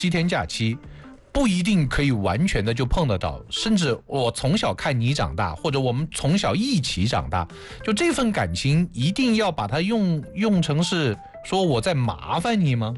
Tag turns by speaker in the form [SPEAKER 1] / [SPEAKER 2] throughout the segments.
[SPEAKER 1] 天假期，不一定可以完全的就碰得到，甚至我从小看你长大，或者我们从小一起长大，就这份感情一定要把它用成是说我在麻烦你吗？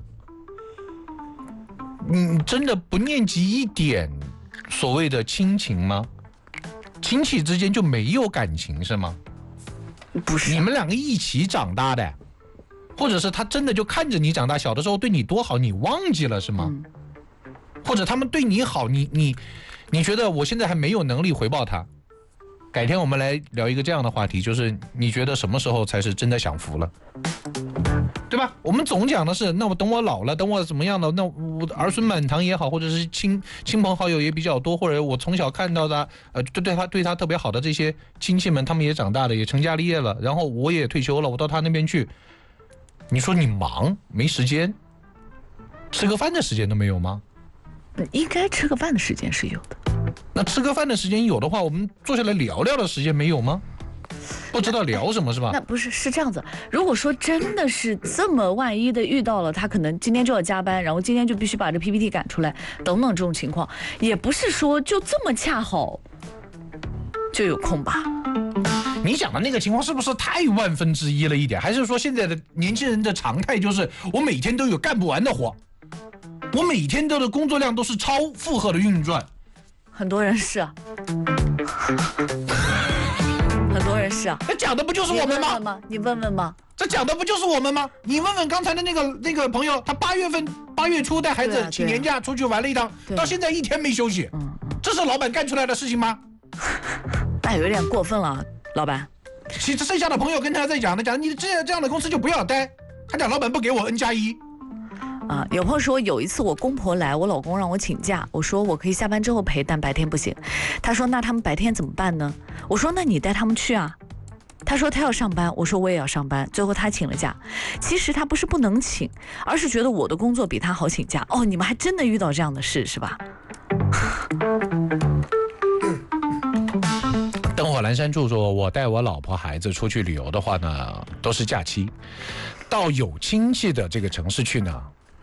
[SPEAKER 1] 你真的不念及一点所谓的亲情吗？亲戚之间就没有感情是吗？
[SPEAKER 2] 不是，
[SPEAKER 1] 你们两个一起长大的，或者是他真的就看着你长大，小的时候对你多好，你忘记了是吗？或者他们对你好，你觉得我现在还没有能力回报他？改天我们来聊一个这样的话题，就是你觉得什么时候才是真的享福了？对吧？我们总讲的是，那我等我老了，等我怎么样了，那我儿孙满堂也好，或者是亲朋好友也比较多，或者我从小看到的，对他特别好的这些亲戚们，他们也长大了，也成家立业了，然后我也退休了，我到他那边去，你说你忙没时间，吃个饭的时间都没有吗？
[SPEAKER 2] 应该吃个饭的时间是有的。
[SPEAKER 1] 那吃个饭的时间有的话，我们坐下来聊聊的时间没有吗？不知道聊什么是吧？
[SPEAKER 2] 那不是，是这样子。如果说真的是这么万一的遇到了，他可能今天就要加班，然后今天就必须把这 PPT 赶出来，等等这种情况，也不是说就这么恰好就有空吧？
[SPEAKER 1] 你讲的那个情况是不是太万分之一了一点？还是说现在的年轻人的常态就是我每天都有干不完的活，我每天的工作量都是超负荷的运转？
[SPEAKER 2] 很多人是啊。很多人是啊，
[SPEAKER 1] 那讲的不就是我们吗？
[SPEAKER 2] 你问问吗？
[SPEAKER 1] 这讲的不就是我们吗？你问问刚才的那个朋友，他8月初带孩子请年假出去玩了一趟，到现在一天没休息，这是老板干出来的事情吗？
[SPEAKER 2] 那有点过分了，老板。
[SPEAKER 1] 其实剩下的朋友跟他在讲你这样的公司就不要待，他讲老板不给我 N+1。
[SPEAKER 2] 有朋友说有一次我公婆来，我老公让我请假，我说我可以下班之后陪，但白天不行。他说那他们白天怎么办呢？我说那你带他们去啊。他说他要上班，我说我也要上班，最后他请了假。其实他不是不能请，而是觉得我的工作比他好请假。哦，你们还真的遇到这样的事是吧？
[SPEAKER 1] 灯火阑珊处说，我带我老婆孩子出去旅游的话呢，都是假期，到有亲戚的这个城市去呢，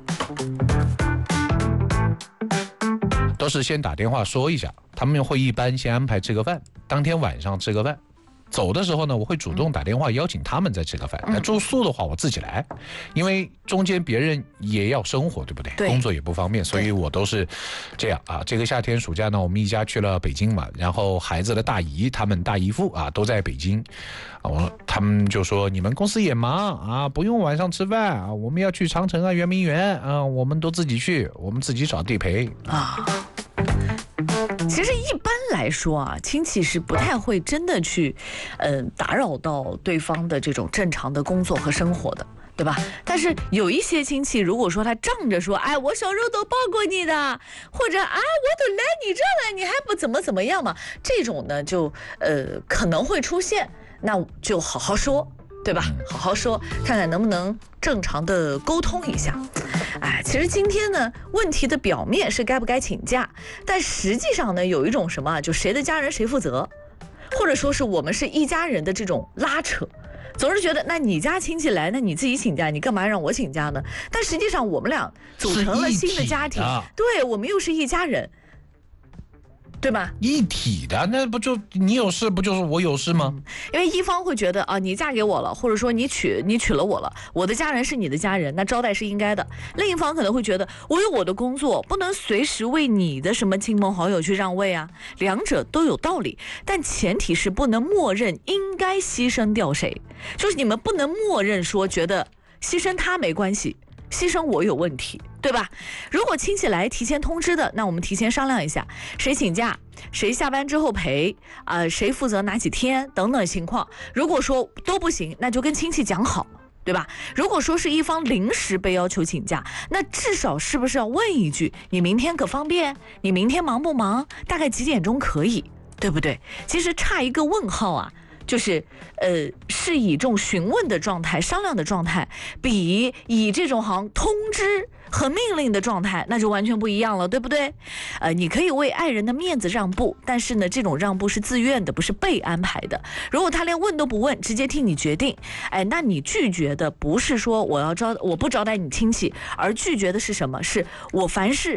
[SPEAKER 1] 都是先打电话说一下，他们会一般先安排吃个饭，当天晚上吃个饭。走的时候呢，我会主动打电话邀请他们再吃个饭。那住宿的话，我自己来，因为中间别人也要生活，对不对？
[SPEAKER 2] 对，
[SPEAKER 1] 工作也不方便，所以我都是这样啊。这个夏天暑假呢，我们一家去了北京嘛，然后孩子的大姨、他们大姨夫啊都在北京，他们就说你们公司也忙啊，不用晚上吃饭啊，我们要去长城啊、圆明园啊，我们都自己去，我们自己找地陪啊。
[SPEAKER 2] 其实一般来说啊，亲戚是不太会真的去，打扰到对方的这种正常的工作和生活的，对吧？但是有一些亲戚，如果说他仗着说，哎，我小时候都抱过你的，或者啊，我都来你这来，你还不怎么样嘛？这种呢，就可能会出现，那就好好说。对吧？好好说，看看能不能正常的沟通一下。哎，其实今天呢，问题的表面是该不该请假，但实际上呢，有一种什么，就谁的家人谁负责，或者说是我们是一家人的这种拉扯。总是觉得，那你家亲戚来，那你自己请假，你干嘛让我请假呢？但实际上，我们俩组成了新的家庭，对，我们又是一家人。对吧？
[SPEAKER 1] 一体的，那不就你有事不就是我有事吗？
[SPEAKER 2] 因为一方会觉得啊，你嫁给我了，或者说你娶了我了，我的家人是你的家人，那招待是应该的。另一方可能会觉得，我有我的工作，不能随时为你的什么亲朋好友去让位啊。两者都有道理，但前提是不能默认应该牺牲掉谁，就是你们不能默认说觉得牺牲他没关系，牺牲我有问题，对吧？如果亲戚来提前通知的，那我们提前商量一下，谁请假，谁下班之后陪，谁负责哪几天等等情况。如果说都不行，那就跟亲戚讲好，对吧？如果说是一方临时被要求请假，那至少是不是要问一句，你明天可方便？你明天忙不忙？大概几点钟可以？对不对？其实差一个问号啊，就是是以这种询问的状态、商量的状态，比以这种好像通知和命令的状态，那就完全不一样了，对不对？你可以为爱人的面子让步，但是呢，这种让步是自愿的，不是被安排的。如果他连问都不问，直接替你决定，那你拒绝的不是说我不招待你亲戚，而拒绝的是什么？是我凡事